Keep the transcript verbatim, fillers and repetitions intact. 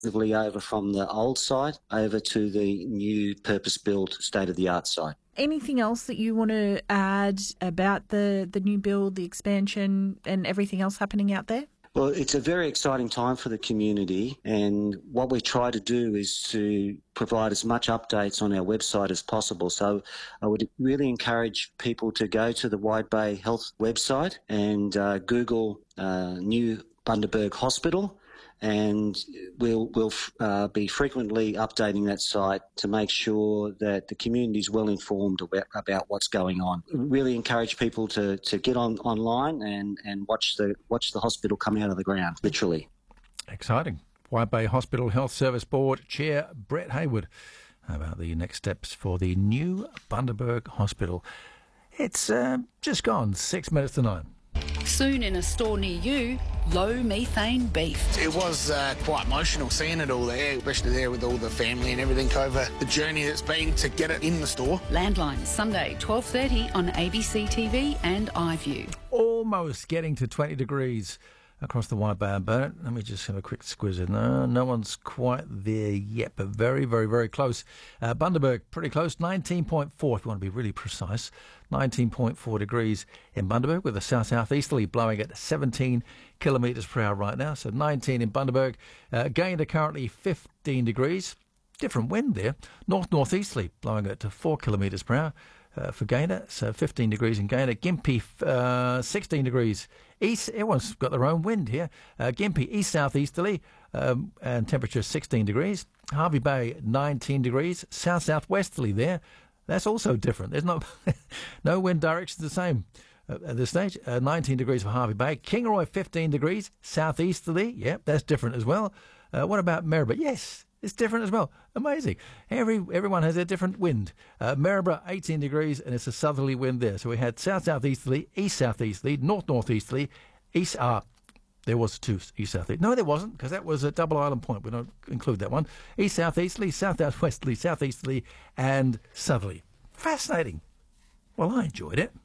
over from the old site over to the new purpose-built state-of-the-art site. Anything else that you want to add about the, the new build, the expansion and everything else happening out there? Well, it's a very exciting time for the community, and what we try to do is to provide as much updates on our website as possible. So I would really encourage people to go to the Wide Bay Health website and uh, Google uh, New Bundaberg Hospital, and we'll, we'll uh, be frequently updating that site to make sure that the community is well informed about, about what's going on. Really encourage people to, to get on online and, and watch the watch the hospital come out of the ground, literally. Exciting. Wide Bay Hospital Health Service Board Chair Brett Hayward about the next steps for the new Bundaberg Hospital. It's uh, just gone six minutes to nine. Soon in a store near you, low methane beef. It was uh, quite emotional seeing it all there, especially there with all the family and everything over the journey that's been to get it in the store. Landline, Sunday, twelve thirty on A B C T V and iView. Almost getting to twenty degrees across the Wide Bay and Burnett. Let me just have a quick squiz in. No, no one's quite there yet, but very, very, very close. Uh, Bundaberg, pretty close, nineteen point four if you want to be really precise. nineteen point four degrees in Bundaberg with a south-southeasterly blowing at seventeen kilometres per hour right now. So nineteen in Bundaberg. Uh, Gayndah currently fifteen degrees. Different wind there. North-northeasterly blowing at four kilometres per hour. Uh, for Gayndah, so fifteen degrees in Gayndah. Gympie, uh, sixteen degrees east. Everyone's got their own wind here. Uh, Gympie, east-southeasterly, um, and temperature sixteen degrees. Hervey Bay, nineteen degrees. South-southwesterly there. That's also different. There's no, no wind direction the same uh, at this stage. Uh, nineteen degrees for Hervey Bay. Kingaroy, fifteen degrees. Southeasterly, yep, that's different as well. Uh, what about Maryborough? Yes. It's different as well. Amazing. Every Everyone has a different wind. Uh, Maryborough, eighteen degrees, and it's a southerly wind there. So we had south-southeasterly, east-southeasterly, north-northeasterly, east... Ah, there was two east-southeasterly. No, there wasn't, because that was a double island point. We don't include that one. East-southeasterly, south-southwesterly, southeasterly, and southerly. Fascinating. Well, I enjoyed it.